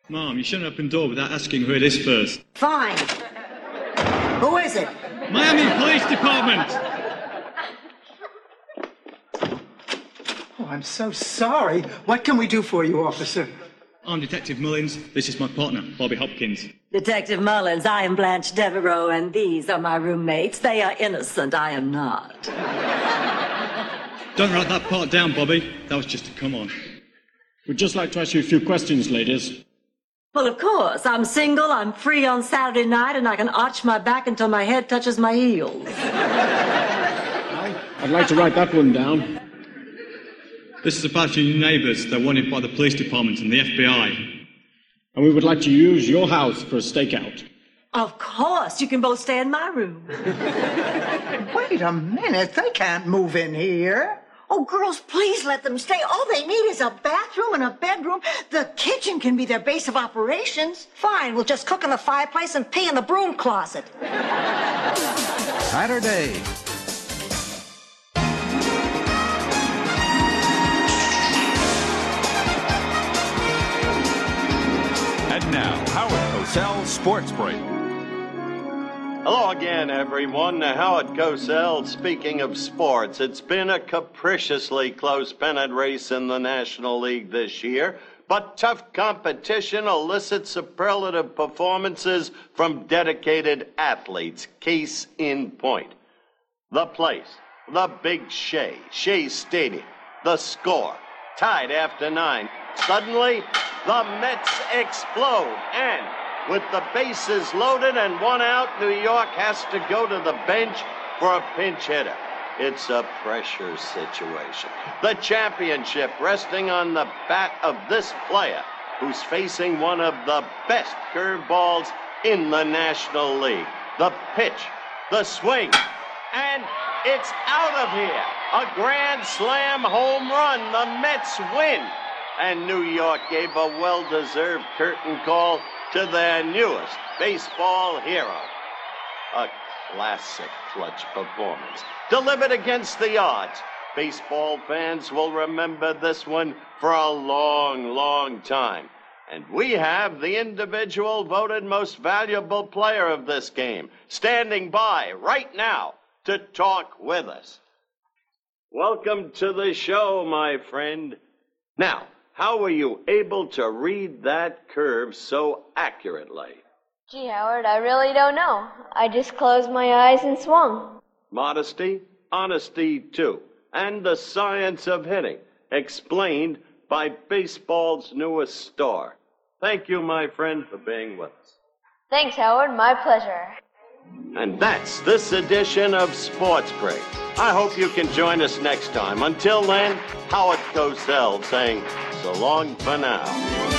Mom, you shouldn't open the door without asking who it is first. Fine. Who is it? Miami Police Department! Oh, I'm so sorry. What can we do for you, officer? I'm Detective Mullins. This is my partner, Bobby Hopkins. Detective Mullins, I am Blanche Devereaux, and these are my roommates. They are innocent. I am not. Don't write that part down, Bobby. That was just a come on. We'd just like to ask you a few questions, ladies. Well, of course. I'm single, I'm free on Saturday night, and I can arch my back until my head touches my heels. I'd like to write that one down. This is about your new neighbours. They're wanted by the police department and the FBI. And we would like to use your house for a stakeout. Of course. You can both stay in my room. Wait a minute. They can't move in here. Oh, girls, please let them stay. All they need is a bathroom and a bedroom. The kitchen can be their base of operations. Fine, we'll just cook in the fireplace and pee in the broom closet. Saturday. And now, Howard Cosell's Sports Break. Hello again, everyone. Howard Cosell. Speaking of sports, it's been a capriciously close pennant race in the National League this year, but tough competition elicits superlative performances from dedicated athletes. Case in point. The place, the Big Shea Stadium. The score, tied after 9. Suddenly, the Mets explode, and with the bases loaded and 1 out, New York has to go to the bench for a pinch hitter. It's a pressure situation. The championship resting on the bat of this player, who's facing one of the best curveballs in the National League. The pitch, the swing, and it's out of here. A grand slam home run. The Mets win. And New York gave a well-deserved curtain call to their newest baseball hero. A classic clutch performance, delivered against the odds. Baseball fans will remember this one for a long, long time. And we have the individual voted most valuable player of this game standing by right now to talk with us. Welcome to the show, my friend. Now, how were you able to read that curve so accurately? Gee, Howard, I really don't know. I just closed my eyes and swung. Modesty, honesty, too, and the science of hitting, explained by baseball's newest star. Thank you, my friend, for being with us. Thanks, Howard. My pleasure. And that's this edition of Sports Break. I hope you can join us next time. Until then, Howard Cosell saying so long for now.